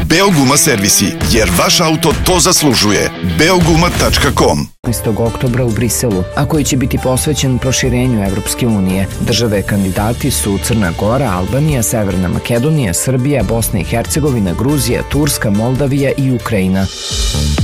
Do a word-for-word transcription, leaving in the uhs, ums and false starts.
Beoguma servisi, jer vaš auto to zaslužuje. beoguma tačka com petnaestog oktobra u Briselu, a koji će biti posvećen proširenju Evropske unije. Države kandidati su Crna Gora, Albanija, Severna Makedonija, Srbija, Bosna i Hercegovina, Gruzija, Turska, Moldavija i Ukrajina.